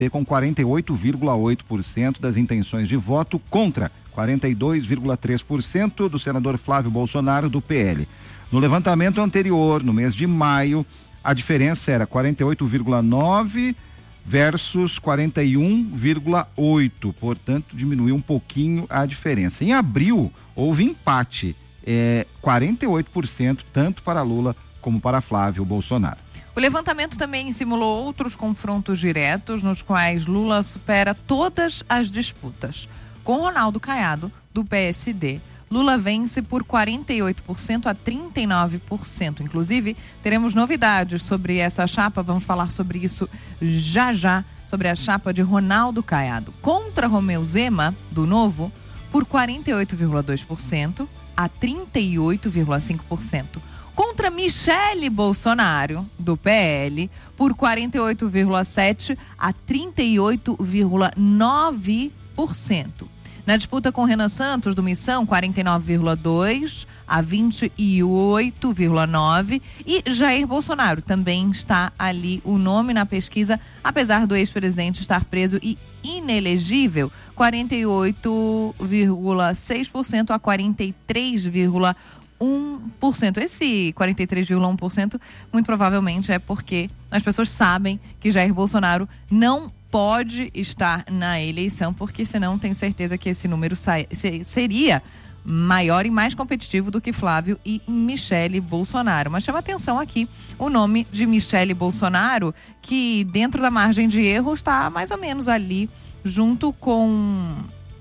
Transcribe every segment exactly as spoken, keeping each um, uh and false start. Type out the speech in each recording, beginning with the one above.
com quarenta e oito vírgula oito por cento das intenções de voto contra quarenta e dois vírgula três por cento do senador Flávio Bolsonaro do P L. No levantamento anterior, no mês de maio, a diferença era quarenta e oito vírgula nove versus quarenta e um vírgula oito, portanto diminuiu um pouquinho a diferença. Em abril houve empate, é, quarenta e oito por cento tanto para Lula como para Flávio Bolsonaro. O levantamento também simulou outros confrontos diretos nos quais Lula supera todas as disputas. Com Ronaldo Caiado, do P S D, Lula vence por quarenta e oito por cento a trinta e nove por cento. Inclusive, teremos novidades sobre essa chapa, vamos falar sobre isso já já, sobre a chapa de Ronaldo Caiado. Contra Romeu Zema, do Novo, por quarenta e oito vírgula dois por cento a trinta e oito vírgula cinco por cento. Contra Michele Bolsonaro, do P L, por quarenta e oito vírgula sete por cento a trinta e oito vírgula nove por cento. Na disputa com Renan Santos, do Missão, quarenta e nove vírgula dois por cento a vinte e oito vírgula nove por cento. E Jair Bolsonaro também está ali o nome na pesquisa, apesar do ex-presidente estar preso e inelegível, quarenta e oito vírgula seis por cento a quarenta e três vírgula um por cento. Esse quarenta e três vírgula um por cento muito provavelmente é porque as pessoas sabem que Jair Bolsonaro não pode estar na eleição, porque senão tenho certeza que esse número sai, seria maior e mais competitivo do que Flávio e Michele Bolsonaro. Mas chama atenção aqui o nome de Michele Bolsonaro, que dentro da margem de erro está mais ou menos ali junto com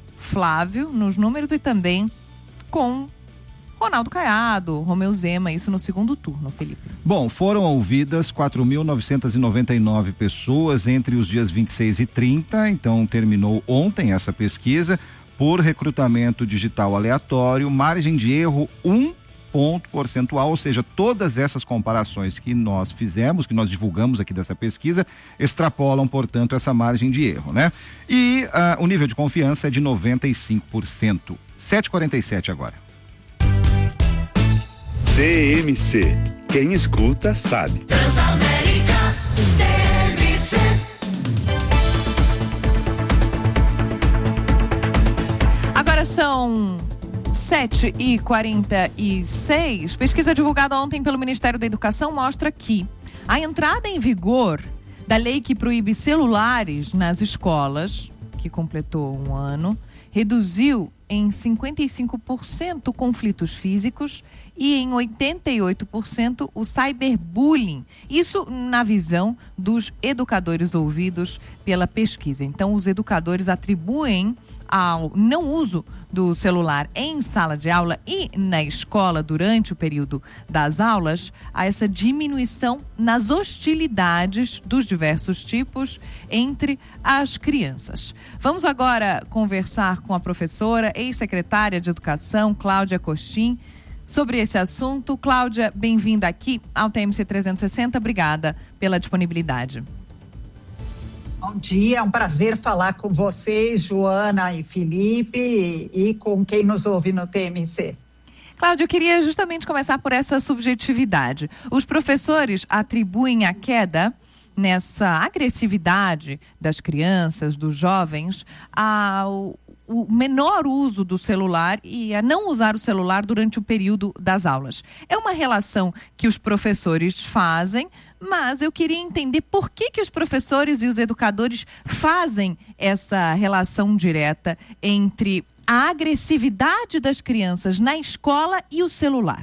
Flávio nos números e também com Ronaldo Caiado, Romeu Zema, isso no segundo turno, Felipe. Bom, foram ouvidas quatro mil novecentas e noventa e nove pessoas entre os dias vinte e seis e trinta, então terminou ontem essa pesquisa por recrutamento digital aleatório, margem de erro um ponto percentual, ou seja, todas essas comparações que nós fizemos, que nós divulgamos aqui dessa pesquisa, extrapolam, portanto, essa margem de erro, né? E uh, o nível de confiança é de noventa e cinco por cento. sete e quarenta e sete agora. T M C. Quem escuta sabe. Transamérica T M C. Agora são sete e quarenta e seis. Pesquisa divulgada ontem pelo Ministério da Educação mostra que a entrada em vigor da lei que proíbe celulares nas escolas, que completou um ano, reduziu em cinquenta e cinco por cento conflitos físicos e em oitenta e oito por cento o cyberbullying. Isso na visão dos educadores ouvidos pela pesquisa. Então, os educadores atribuem ao não uso do celular em sala de aula e na escola durante o período das aulas a essa diminuição nas hostilidades dos diversos tipos entre as crianças. Vamos agora conversar com a professora, ex-secretária de Educação, Cláudia Costin, sobre esse assunto. Cláudia, bem-vinda aqui ao T M C trezentos e sessenta. Obrigada pela disponibilidade. Bom dia, é um prazer falar com vocês, Joana e Felipe, e, e com quem nos ouve no T M C. Cláudia, eu queria justamente começar por essa subjetividade. Os professores atribuem a queda nessa agressividade das crianças, dos jovens, ao o menor uso do celular e a não usar o celular durante o período das aulas. É uma relação que os professores fazem, mas eu queria entender por que que os professores e os educadores fazem essa relação direta entre a agressividade das crianças na escola e o celular.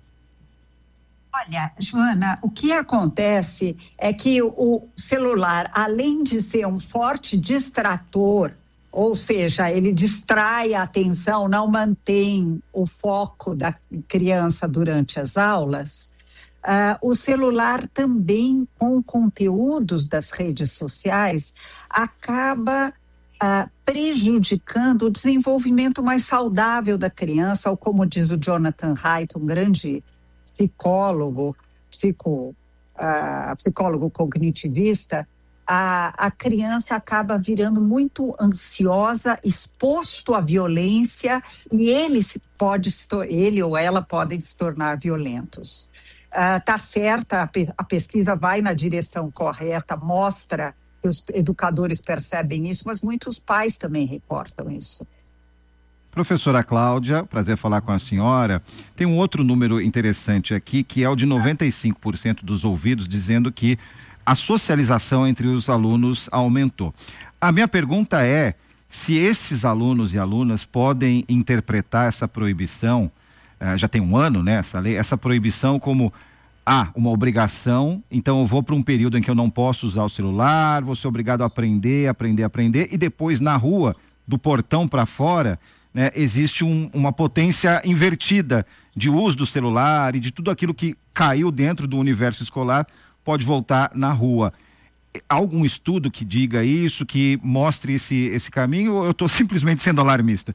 Olha, Joana, o que acontece é que o celular, além de ser um forte distrator, ou seja, ele distrai a atenção, não mantém o foco da criança durante as aulas, uh, o celular também, com conteúdos das redes sociais, acaba uh, prejudicando o desenvolvimento mais saudável da criança, ou como diz o Jonathan Haidt, um grande psicólogo, psico, uh, psicólogo cognitivista, A, a criança acaba virando muito ansiosa, exposto à violência, e ele, se pode, ele ou ela podem se tornar violentos. Está uh, certa, a, pe, a pesquisa vai na direção correta, mostra os educadores percebem isso, mas muitos pais também reportam isso. Professora Cláudia, prazer falar com a senhora. Tem um outro número interessante aqui, que é o de noventa e cinco por cento dos ouvidos dizendo que a socialização entre os alunos aumentou. A minha pergunta é se esses alunos e alunas podem interpretar essa proibição, uh, já tem um ano, né, essa lei, essa proibição como ah, uma obrigação, então eu vou para um período em que eu não posso usar o celular, vou ser obrigado a aprender, aprender, aprender, e depois na rua, do portão para fora, né, existe um, uma potência invertida de uso do celular e de tudo aquilo que caiu dentro do universo escolar pode voltar na rua. Há algum estudo que diga isso, que mostre esse, esse caminho, ou eu estou simplesmente sendo alarmista?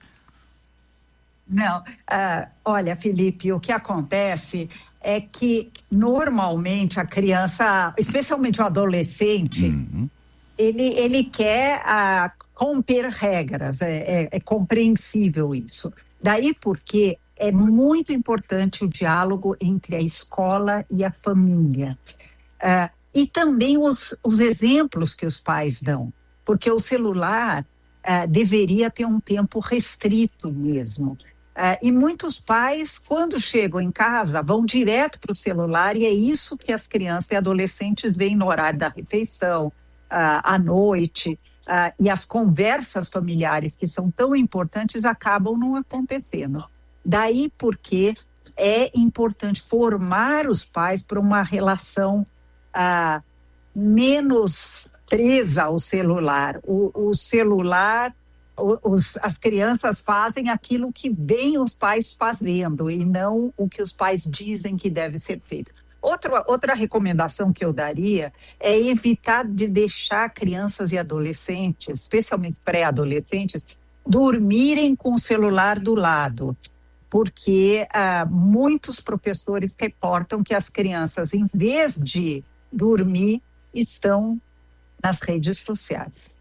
Não, uh, olha, Felipe, o que acontece é que normalmente a criança, especialmente o adolescente, uhum. ele, ele quer uh, romper regras, é, é, é compreensível isso. Daí porque é muito importante o diálogo entre a escola e a família. Uh, e também os, os exemplos que os pais dão, porque o celular uh, deveria ter um tempo restrito mesmo. Uh, e muitos pais, quando chegam em casa, vão direto para o celular, e é isso que as crianças e adolescentes veem no horário da refeição, uh, à noite, uh, e as conversas familiares que são tão importantes acabam não acontecendo. Daí porque é importante formar os pais para uma relação uh, menos presa ao celular. O, o celular... Os, as crianças fazem aquilo que veem os pais fazendo e não o que os pais dizem que deve ser feito. Outra, outra recomendação que eu daria é evitar de deixar crianças e adolescentes, especialmente pré-adolescentes, dormirem com o celular do lado, porque ah, muitos professores reportam que as crianças, em vez de dormir, estão nas redes sociais.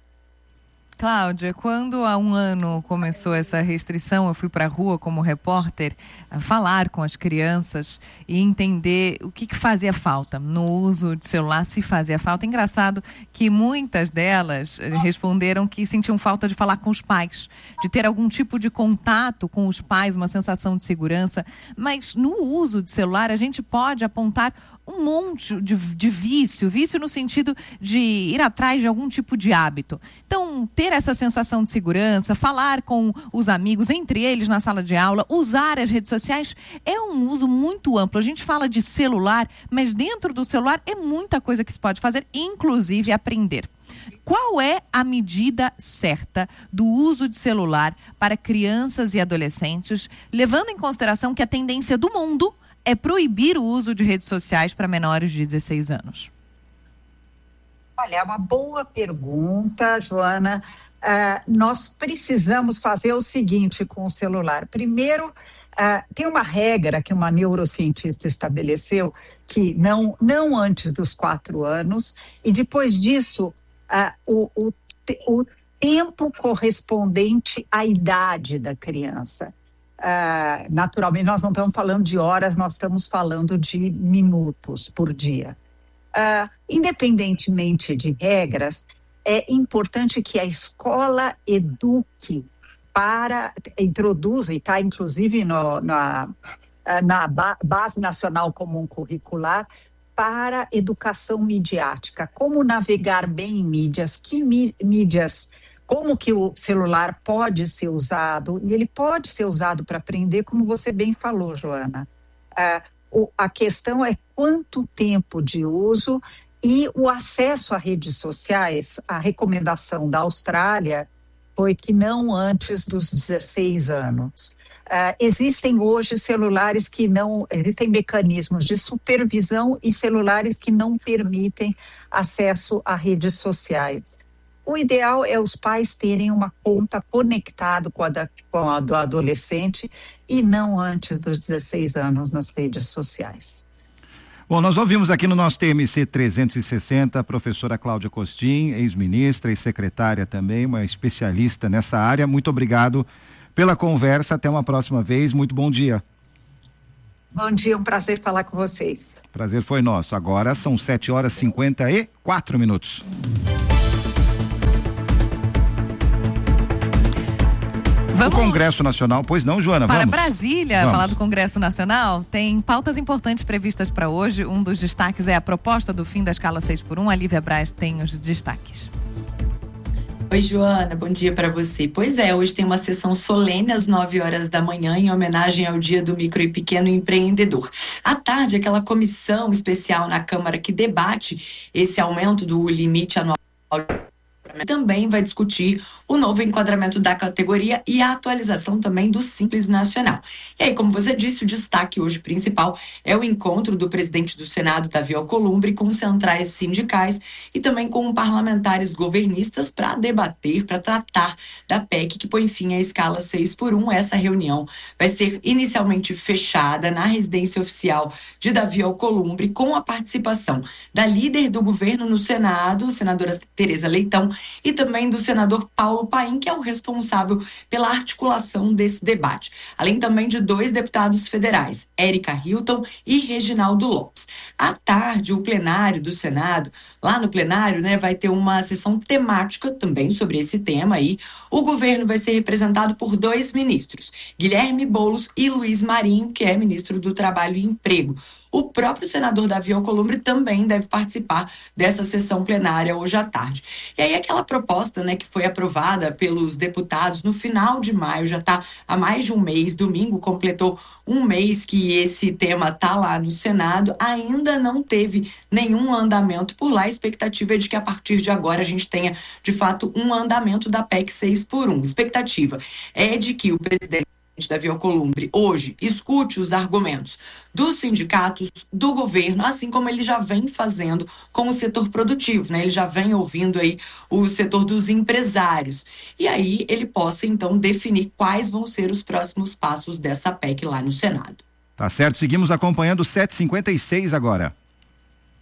Cláudia, quando há um ano começou essa restrição, eu fui para a rua como repórter a falar com as crianças e entender o que, que fazia falta no uso de celular, se fazia falta. Engraçado que muitas delas responderam que sentiam falta de falar com os pais, de ter algum tipo de contato com os pais, uma sensação de segurança. Mas no uso de celular a gente pode apontar um monte de, de vício, vício no sentido de ir atrás de algum tipo de hábito. Então, ter essa sensação de segurança, falar com os amigos, entre eles na sala de aula, usar as redes sociais, é um uso muito amplo. A gente fala de celular, mas dentro do celular é muita coisa que se pode fazer, inclusive aprender. Qual é a medida certa do uso de celular para crianças e adolescentes, levando em consideração que a tendência do mundo é proibir o uso de redes sociais para menores de dezesseis anos? Olha, é uma boa pergunta, Joana. Uh, nós precisamos fazer o seguinte com o celular. Primeiro, uh, tem uma regra que uma neurocientista estabeleceu, que não, não antes dos quatro anos, e depois disso, uh, o, o, o tempo correspondente à idade da criança. Uh, naturalmente, nós não estamos falando de horas, nós estamos falando de minutos por dia. Uh, independentemente de regras, é importante que a escola eduque para, introduza, e está inclusive no, na, na Base Nacional Comum Curricular, para educação midiática. Como navegar bem em mídias, que mí, mídias... Como que o celular pode ser usado, e ele pode ser usado para aprender, como você bem falou, Joana. Ah, o, a questão é quanto tempo de uso e o acesso a redes sociais. A recomendação da Austrália foi que não antes dos dezesseis anos. Ah, existem hoje celulares que não, existem mecanismos de supervisão e celulares que não permitem acesso a redes sociais. O ideal é os pais terem uma conta conectada com a, da, com a do adolescente e não antes dos dezesseis anos nas redes sociais. Bom, nós ouvimos aqui no nosso T M C trezentos e sessenta a professora Cláudia Costin, ex-ministra e secretária também, uma especialista nessa área. Muito obrigado pela conversa. Até uma próxima vez. Muito bom dia. Bom dia, um prazer falar com vocês. Prazer foi nosso. Agora são sete horas e cinquenta e quatro minutos. Vamos o Congresso Nacional, pois não, Joana? Para vamos. Brasília, vamos. falar do Congresso Nacional, tem pautas importantes previstas para hoje. Um dos destaques é a proposta do fim da escala seis por um. A Lívia Braz tem os destaques. Oi, Joana, bom dia para você. Pois é, hoje tem uma sessão solene às nove horas da manhã em homenagem ao Dia do Micro e Pequeno Empreendedor. À tarde, aquela comissão especial na Câmara que debate esse aumento do limite anual também vai discutir o novo enquadramento da categoria e a atualização também do Simples Nacional. E aí, como você disse, o destaque hoje principal é o encontro do presidente do Senado, Davi Alcolumbre, com centrais sindicais e também com parlamentares governistas para debater, para tratar da P E C que põe fim à escala seis por um. Essa reunião vai ser inicialmente fechada na residência oficial de Davi Alcolumbre, com a participação da líder do governo no Senado, senadora Tereza Leitão, e também do senador Paulo Paim, que é o responsável pela articulação desse debate. Além também de dois deputados federais, Érica Hilton e Reginaldo Lopes. À tarde, o plenário do Senado, lá no plenário, né, vai ter uma sessão temática também sobre esse tema aí. O governo vai ser representado por dois ministros, Guilherme Boulos e Luiz Marinho, que é ministro do Trabalho e Emprego. O próprio senador Davi Alcolumbre também deve participar dessa sessão plenária hoje à tarde. E aí aquela proposta, né, que foi aprovada pelos deputados no final de maio, já está há mais de um mês, domingo completou um mês que esse tema está lá no Senado, ainda não teve nenhum andamento por lá. A expectativa é de que a partir de agora a gente tenha, de fato, um andamento da P E C seis por um. A expectativa é de que o presidente Davi Alcolumbre hoje escute os argumentos dos sindicatos, do governo, assim como ele já vem fazendo com o setor produtivo, né? Ele já vem ouvindo aí o setor dos empresários. E aí ele possa, então, definir quais vão ser os próximos passos dessa P E C lá no Senado. Tá certo, seguimos acompanhando sete e cinquenta e seis agora.